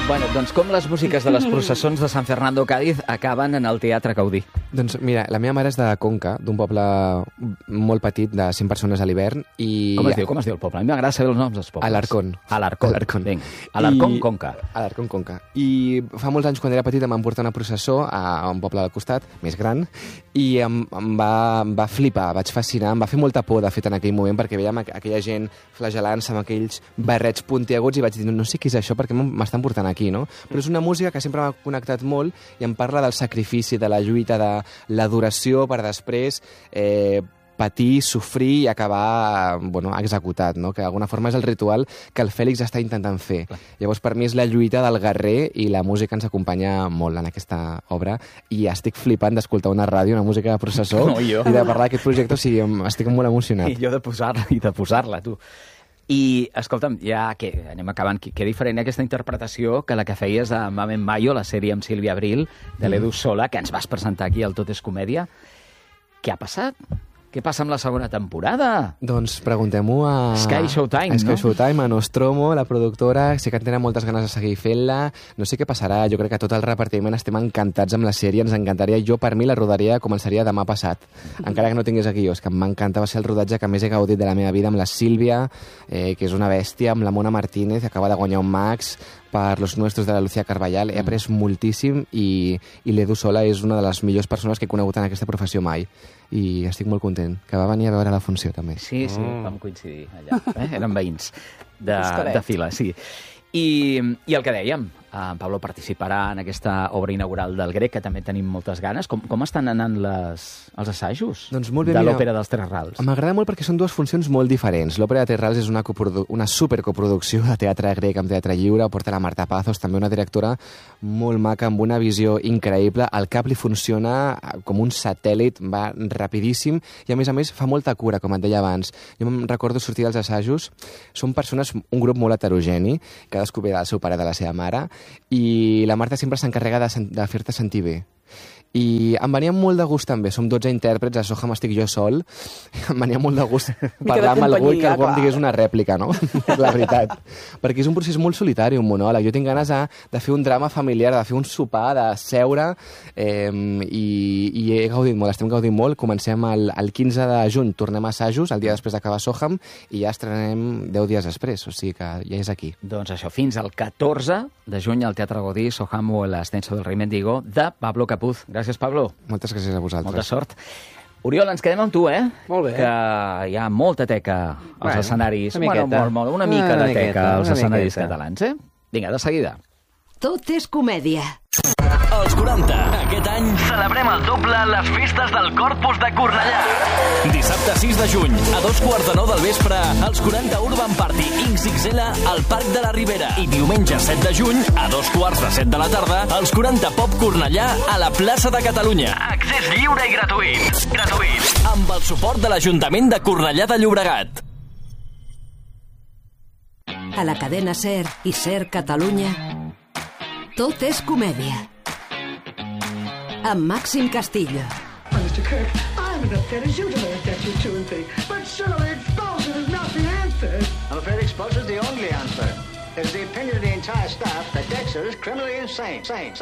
Bueno, doncs com les músiques de les processons de San Fernando Cádiz acaben en el Teatre Gaudí? Doncs mira, la meva mare és de Conca, d'un poble molt petit de 100 persones a l'hivern. I... Com es diu el poble? A mi m'agrada saber els noms dels pobles. Alarcón. Alarcón. Vinga. Alarcón, Conca. Alarcón, Conca. I fa molts anys, quan era petit, em van portar una processó a un poble al costat, més gran, i em va flipar, vaig fascinar, em va fer molta por, de fet, en aquell moment, perquè veiem aquella gent flagelant-se amb aquells barrets puntiaguts i vaig dir, no sé què és això, perquè m'estan portant aquí, no? Però és una música que sempre m'ha connectat molt i em parla del sacrifici, de la lluita, de l'adoració per després patir, sofrir i acabar executat, no? Que d'alguna forma és el ritual que el Fèlix està intentant fer. Llavors, per mi és la lluita del guerrer i la música ens acompanya molt en aquesta obra i estic flipant d'escoltar una ràdio, una música de processó i de parlar d'aquest projecte, o sigui, estic molt emocionat. I jo de posar-la, tu. I, escolta'm, ja que anem acabant, que diferent aquesta interpretació que la que feies de Mame Mayo, la sèrie amb Sílvia Abril, de l'Edu Sola, que ens vas presentar aquí al Tot és Comèdia. Què ha passat? Què passa amb la segona temporada? Doncs preguntem-ho a... Sky Showtime, no? Sky Showtime, a Nostromo, la productora, sí que en tenen moltes ganes de seguir fent-la. No sé què passarà, jo crec que tot el repartiment estem encantats amb la sèrie, ens encantaria. Jo, per mi, la rodaria començaria demà passat, encara que no tingués aquí jo. És que m'encanta, va ser el rodatge que més he gaudit de la meva vida, amb la Sílvia, que és una bèstia, amb la Mona Martínez, que acaba de guanyar un Max, per Los Nuestros de la Lucía Carballal. He après moltíssim i l'Edu Sola és una de les millors persones que he conegut en aquesta professió mai. I estic molt content, que va venir a veure la funció també. Sí, vam coincidir allà. Eren veïns de fila, sí. I el que dèiem, en Pablo participarà en aquesta obra inaugural del Grec, que també tenim moltes ganes. Com estan anant els assajos doncs molt bé, de l'Òpera dels Tres Rals? M'agrada molt perquè són dues funcions molt diferents. L'Òpera de Tres Rals és una supercoproducció de teatre grec amb teatre lliure, porta la Marta Pazos, també una directora molt maca, amb una visió increïble. El cap li funciona com un satèl·lit, va rapidíssim i a més fa molta cura, com et deia abans. Jo em recordo sortir dels assajos, són persones, un grup molt heterogeni, cadascú ve del seu pare, de la seva mare, i la Marta sempre s'encarrega de fer-te sentir bé. I em venia molt de gust també, som 12 intèrprets, a Soham estic jo sol, em venia molt de gust parlar amb algú i que algú em digués una rèplica, no? La veritat. Perquè és un procés molt solitari, un monòleg. Jo tinc ganes de fer un drama familiar, de fer un sopar, de seure, i he gaudit molt, estem gaudint molt. Comencem el 15 de juny, tornem a assajos, el dia després d'acabar Soham, i ja estrenem 10 dies després, o sigui que ja és aquí. Doncs això, fins al 14 de juny al Teatre Gaudí, Soham o el Ascenso del Rei Mendigo, de Pablo Capuz. Gràcies, Pablo. Moltes gràcies a vosaltres. Molta sort. Oriol, ens quedem amb tu, eh? Molt bé. Que hi ha molta teca als escenaris. Una miqueta. Una mica de teca als escenaris catalans, eh? Vinga, de seguida. Tot és comèdia. Als 40, aquest any, celebrem el doble les festes del Corpus de Cornellà. Dissabte 6 de juny, a 2:45 del vespre, als 40 Urban Party XXL al Parc de la Ribera. I diumenge 7 de juny, a 2:45 de la tarda, als 40 Pop Cornellà a la plaça de Catalunya. Accés lliure i gratuït. Amb el suport de l'Ajuntament de Cornellà de Llobregat. A la cadena SER i SER Catalunya, tot és comèdia. Amb Màxim Castillo. Mr. Kirk, I'm as upset as you to learn that you're 2 and 3, but surely expulsion is not the answer. I'm afraid expulsion is the only answer. It's the opinion of the entire staff that Dexter is criminally insane.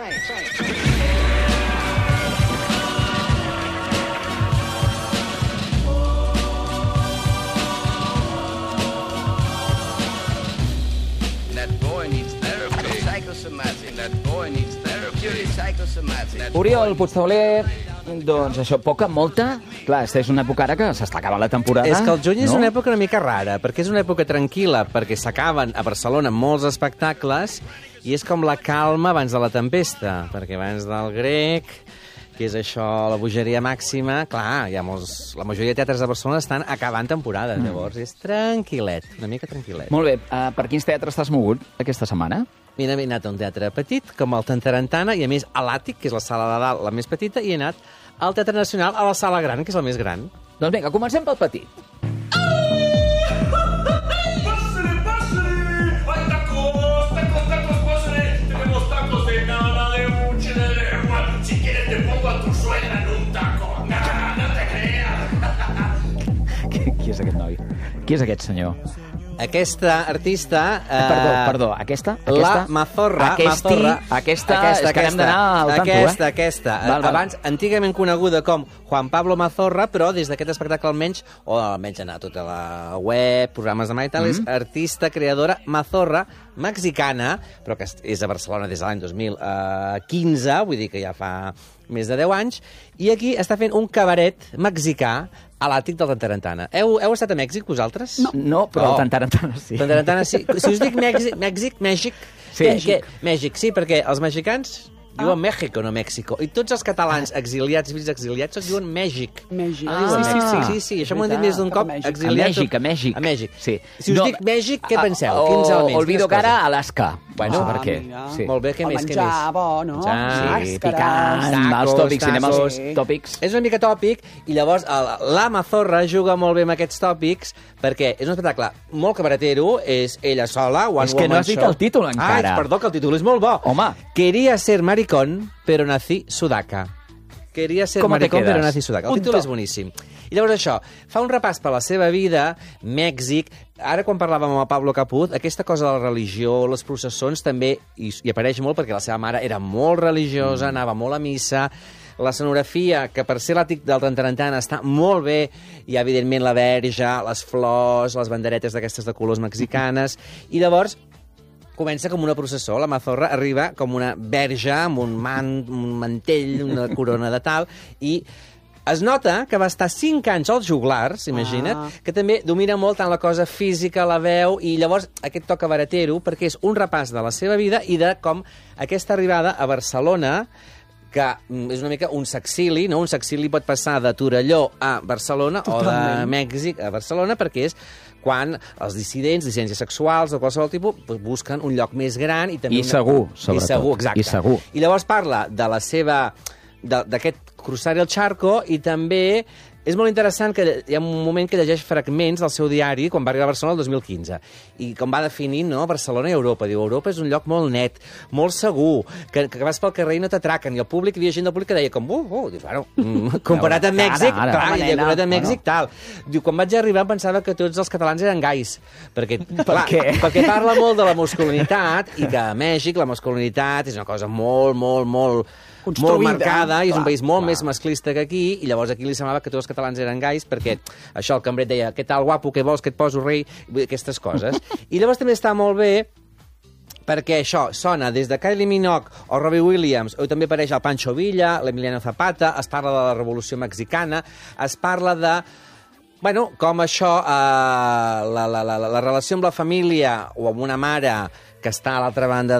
That boy needs therapy. Psychosomatic. That boy needs therapy. Psychosomatic. Oriol Puigtauler, doncs això, molta... Clar, és una època ara que s'està acabant la temporada. És que el juny és una època una mica rara, perquè és una època tranquil·la, perquè s'acaben a Barcelona molts espectacles i és com la calma abans de la tempesta, perquè abans del Grec, que és això, la bogeria màxima, clar, hi ha la majoria de teatres de Barcelona estan acabant temporada, llavors és tranquil·let, una mica tranquil·let. Molt bé, per quins teatres t'has mogut aquesta setmana? Mira, he anat a un teatre petit, com el Tantarantana, i a més a l'Àtic, que és la sala de dalt, la més petita, i he anat al Teatre Nacional, a la sala gran, que és la més gran. Doncs vinga, comencem pel petit. Qui és aquest noi? Qui és aquest senyor? Aquesta artista... Perdó, aquesta? La Mazorra. Aquesta, és que hem d'anar al tanto, Aquesta. Abans, antigament coneguda com Juan Pablo Mazorra, però des d'aquest espectacle almenys, o almenys anar a tota la web, programes de mà i tal, és artista, creadora, Mazorra, mexicana, però que és a Barcelona des de l'any 2015, vull dir que ja fa més de 10 anys, i aquí està fent un cabaret mexicà a l'àtic del Tantarantana. Heu estat a Mèxic, vosaltres? No, però el Tantarantana sí. Tantarantana sí. Si us dic Mèxic, sí, perquè els mexicans diuen México, no Mèxico. I tots els catalans exiliats, fills exiliats, tots diuen Mèxic. Sí, això m'ho han dit més d'un cop. A Mèxic. Sí. Si us dic Mèxic, què penseu? Quins elements? Olvido cara, Alaska. Bueno, per què? Sí. Molt bé, què més? Menjar bo, no? Sí, picant, els tòpics, anem als tòpics. És una mica tòpic, i llavors la Mazorra juga molt bé amb aquests tòpics, perquè és un espectacle molt cabaretero, és ella sola, One Woman Show. És que no has dit el títol encara. Perdó, que el títol és molt bo. Home. Quería ser maricón, pero nací sudaca. Quería ser maricón, però nací sudaca. El títol és boníssim. I llavors això, fa un repàs per la seva vida, Mèxic. Ara, quan parlàvem amb el Pablo Caput, aquesta cosa de la religió, les processons, també hi apareix molt, perquè la seva mare era molt religiosa, anava molt a missa. La escenografia, que per ser l'àtic del Tantarantana està molt bé, hi ha, evidentment, la verge, les flors, les banderetes d'aquestes de colors mexicanes, i llavors comença com una processó. La Mazorra arriba com una verge amb un mantell, una corona de tal, i es nota que va estar 5 anys als joglars, imagina't, que també domina molt tant la cosa física, la veu, i llavors aquest toc cabaretero, perquè és un repàs de la seva vida i de com aquesta arribada a Barcelona, que és una mica un sexili, no? Un sexili pot passar de Torelló a Barcelona o de Mèxic a Barcelona, perquè és quan els dissidents, dissidències sexuals o qualsevol tipus, busquen un lloc més gran i també... I segur, sobretot. I segur, exacte. I segur. I llavors parla de la seva... d'aquest cruzar el charco, i també és molt interessant que hi ha un moment que llegeix fragments del seu diari quan va arribar a Barcelona el 2015, i com va definint, no, Barcelona i Europa. Diu, Europa és un lloc molt net, molt segur, que vas pel carrer i no t'atraquen, i el públic, hi havia gent del públic que deia com, dius, bueno, comparat amb Mèxic, comparat amb Mèxic, tal. Diu, quan vaig arribar em pensava que tots els catalans eren gais, perquè, clar, perquè parla molt de la masculinitat, i que a Mèxic la masculinitat és una cosa molt marcada, i és un país molt més masclista que aquí, i llavors aquí li semblava que tots els catalans eren gais, perquè això, el cambrer deia, què tal, guapo, què vols, que et poso, rei, aquestes coses. I llavors també està molt bé perquè això sona des de Kylie Minogue o Robbie Williams, o també apareix el Pancho Villa, l'Emiliano Zapata, es parla de la Revolució Mexicana, es parla de... Bueno, com això, la relació amb la família o amb una mare que està a l'altra banda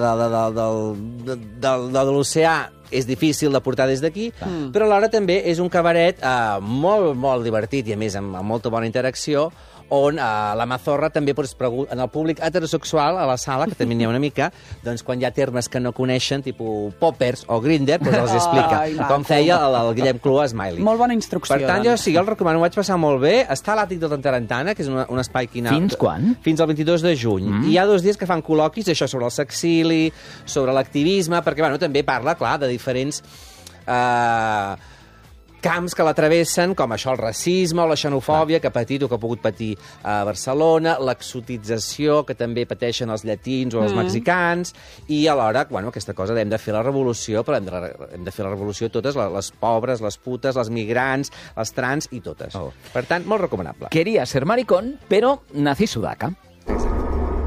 de l'oceà és difícil de portar des d'aquí, però alhora també és un cabaret molt, molt divertit i, a més, amb molta bona interacció, on la Mazorra també pots preguntar en el públic heterosexual a la sala, que també n'hi ha una mica, doncs quan hi ha termes que no coneixen, tipus poppers o Grindr, doncs els explica, com feia el Guillem Clua Smiley. Molt bona instrucció. Per tant, jo sí, el recomano, ho vaig passar molt bé. Està a l'àtic del Tantarantana, que és un espai que... Fins quan? Fins al 22 de juny. I hi ha 2 dies que fan col·loquis, això sobre el sexili, sobre l'activisme, perquè, bueno, també parla, clar, de diferents... camps que l'atravessen, com això, el racisme o la xenofòbia que ha patit o que ha pogut patir a Barcelona, l'exotització que també pateixen els llatins o els mexicans, i alhora, bueno, aquesta cosa hem de fer la revolució, però hem de fer la revolució totes, les pobres, les putes, les migrants, les trans i totes. Per tant, molt recomanable. Quería ser maricón, pero nací sudaca.